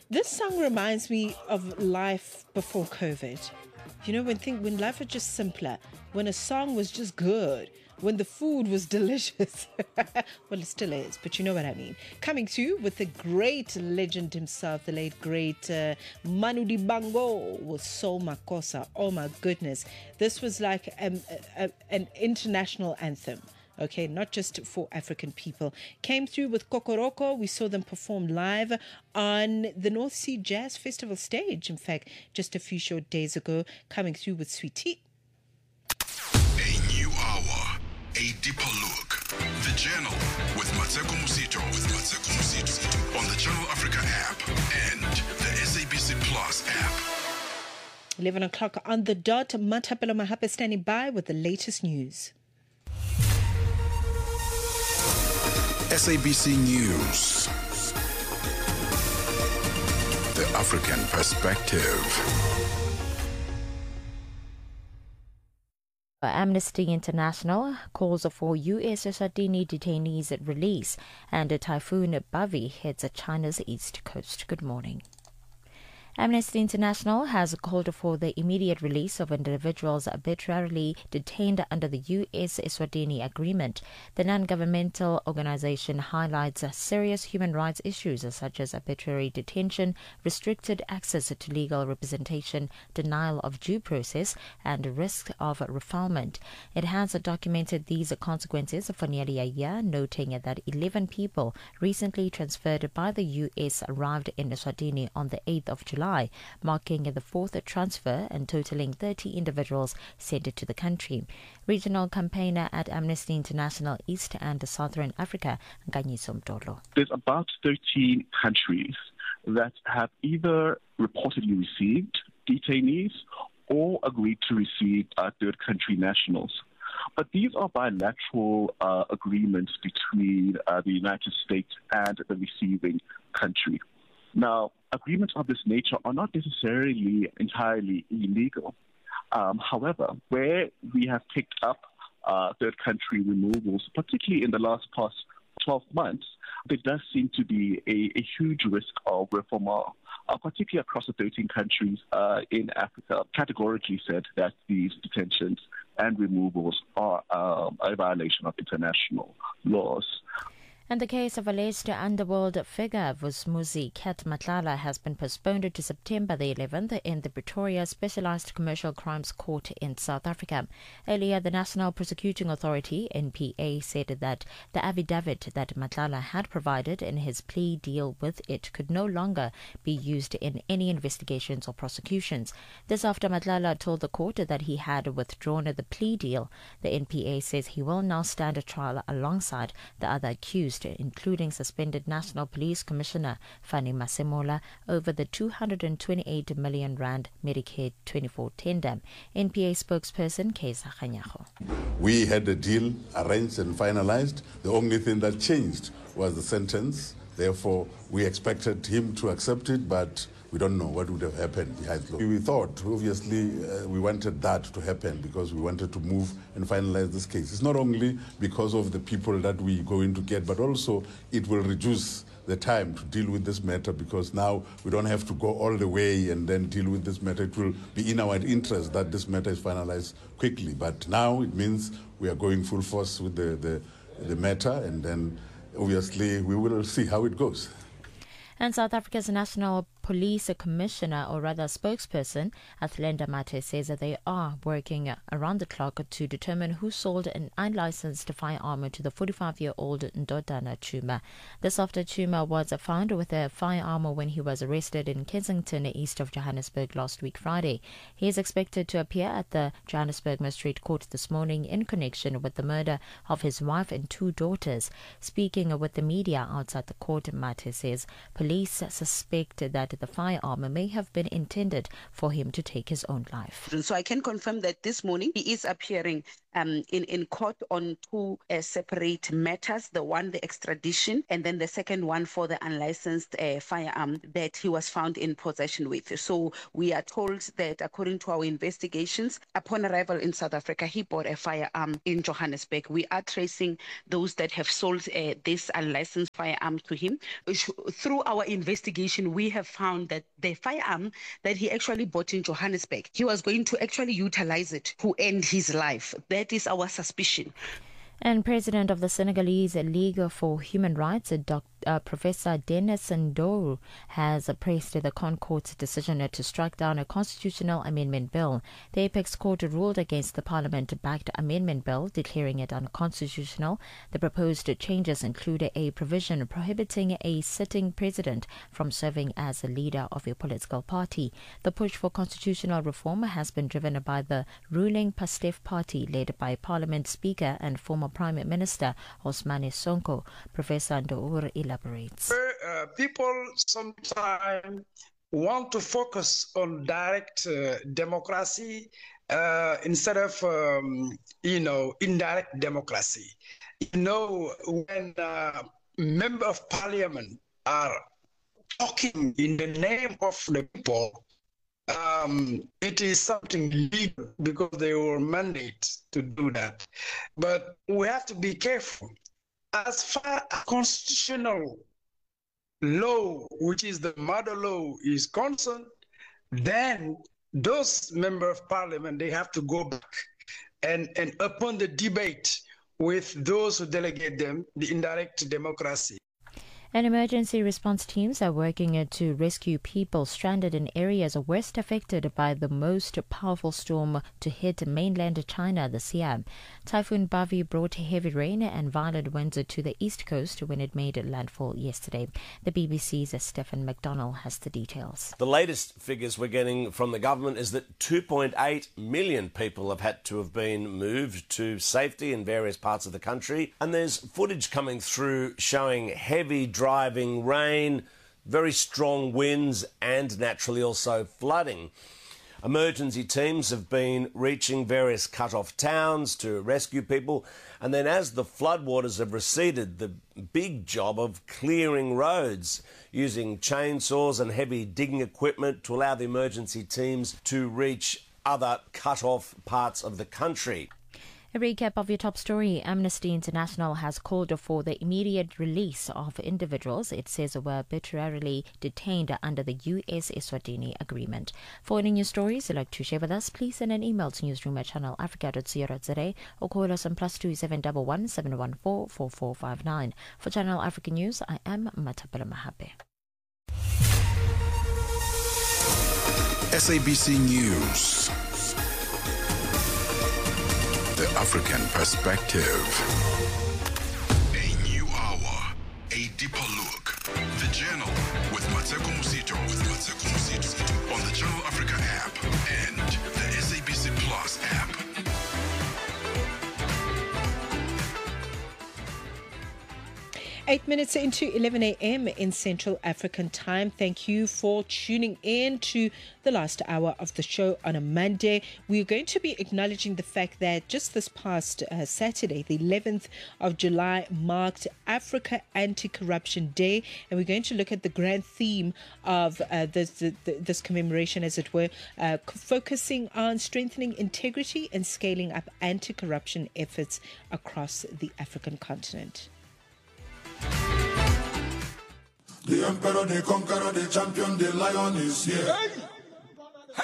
This song reminds me of life before COVID. You know, when life was just simpler, when a song was just good, when the food was delicious. Well, it still is, but you know what I mean. Coming to you with the great legend himself, the late great Manu Dibango with Soul Makossa. Oh my goodness. This was like an international anthem. Okay, not just for African people. Came through with Kokoroko. We saw them perform live on the North Sea Jazz Festival stage. In fact, just a few short days ago, coming through with Sweetie. A new hour, a deeper look. The Journal with Mateko Musito. On the Channel Africa app and the SABC Plus app. 11 o'clock on the dot. Matapelo Mahape standing by with the latest news. SABC News. The African Perspective. Amnesty International calls for U.S. Eswatini detainees release, and a Typhoon Bavi hits China's east coast. Good morning. Amnesty International has called for the immediate release of individuals arbitrarily detained under the U.S. Eswatini Agreement. The non-governmental organization highlights serious human rights issues such as arbitrary detention, restricted access to legal representation, denial of due process, and risk of refoulement. It has documented these consequences for nearly a year, noting that 11 people recently transferred by the U.S. arrived in Eswatini on the 8th of July, marking the fourth transfer and totaling 30 individuals sent to the country. Regional campaigner at Amnesty International East and Southern Africa, Nganyiso Mdolo. There's about 13 countries that have either reportedly received detainees or agreed to receive third country nationals. But these are bilateral agreements between the United States and the receiving country. Now, agreements of this nature are not necessarily entirely illegal. However, where we have picked up third country removals, particularly in the last past 12 months, there does seem to be a huge risk of reforma, particularly across the 13 countries in Africa, categorically said that these detentions and removals are a violation of international laws. And the case of alleged underworld figure Vusmuzi Kat Matlala has been postponed to September the 11th in the Pretoria Specialised Commercial Crimes Court in South Africa. Earlier, the National Prosecuting Authority, NPA, said that the affidavit that Matlala had provided in his plea deal with it could no longer be used in any investigations or prosecutions. This after Matlala told the court that he had withdrawn the plea deal. The NPA says he will now stand a trial alongside the other accused, including suspended National Police Commissioner Fanny Masemola over the 228 million rand Medicaid 24 tender. NPA spokesperson Kesa Khanyago. We had a deal arranged and finalized. The only thing that changed was the sentence. Therefore, we expected him to accept it, but we don't know what would have happened behind closed doors. We thought, obviously, we wanted that to happen because we wanted to move and finalize this case. It's not only because of the people that we going to get, but also it will reduce the time to deal with this matter because now we don't have to go all the way and then deal with this matter. It will be in our interest that this matter is finalized quickly. But now it means we are going full force with the matter, and then obviously we will see how it goes. And South Africa's National Police Commissioner, or rather spokesperson, Athlenda Mate, says that they are working around the clock to determine who sold an unlicensed firearm to the 45-year-old Ndodana Chuma. This after Chuma was found with a firearm when he was arrested in Kensington, east of Johannesburg, last week Friday. He is expected to appear at the Johannesburg Magistrate Court this morning in connection with the murder of his wife and two daughters. Speaking with the media outside the court, Mate says police suspect that the firearm may have been intended for him to take his own life. So I can confirm that this morning he is appearing in court on two separate matters. The one, the extradition, and then the second one for the unlicensed firearm that he was found in possession with. So we are told that according to our investigations, upon arrival in South Africa, he bought a firearm in Johannesburg. We are tracing those that have sold this unlicensed firearm to him. Through our investigation, we have found that the firearm that he actually bought in Johannesburg, he was going to actually utilize it to end his life. That is our suspicion. And President of the Senegalese League for Human Rights, Professor Denis Ndou, has praised the Court's decision to strike down a constitutional amendment bill. The Apex Court ruled against the Parliament-backed amendment bill, declaring it unconstitutional. The proposed changes include a provision prohibiting a sitting president from serving as a leader of a political party. The push for constitutional reform has been driven by the ruling PASTEF party, led by Parliament Speaker and former Prime Minister Ousmane Sonko. Professor Ndou elaborates. People sometimes want to focus on direct democracy instead of, indirect democracy. When members of parliament are talking in the name of the people, it is something legal because they were mandated to do that. But we have to be careful. As far as constitutional law, which is the mother law, is concerned, then those members of parliament, they have to go back and upon the debate with those who delegate them, the indirect democracy. And emergency response teams are working to rescue people stranded in areas worst affected by the most powerful storm to hit mainland China this year. Typhoon Bavi brought heavy rain and violent winds to the east coast when it made landfall yesterday. The BBC's Stephen McDonnell has the details. The latest figures we're getting from the government is that 2.8 million people have been moved to safety in various parts of the country. And there's footage coming through showing heavy driving rain, very strong winds, and naturally also flooding. Emergency teams have been reaching various cut-off towns to rescue people, and then as the floodwaters have receded, the big job of clearing roads using chainsaws and heavy digging equipment to allow the emergency teams to reach other cut-off parts of the country. A recap of your top story. Amnesty International has called for the immediate release of individuals it says were arbitrarily detained under the US Eswatini agreement. For any news stories you'd like to share with us, please send an email to newsroom@channelafrica.co.za or call us on +2711 714 4459. For Channel Africa News, I am Matapela Mahape. SABC News. The African perspective. A new hour, a deeper look. The Journal with Mateko Musito. On the Channel Africa app and the SABC Plus app. Eight minutes into 11 a.m. in Central African time. Thank you for tuning in to the last hour of the show on a Monday. We're going to be acknowledging the fact that just this past Saturday, the 11th of July, marked Africa Anti-Corruption Day. And we're going to look at the grand theme of this commemoration, as it were, focusing on strengthening integrity and scaling up anti-corruption efforts across the African continent. The emperor, the conqueror, the champion, the lion is here.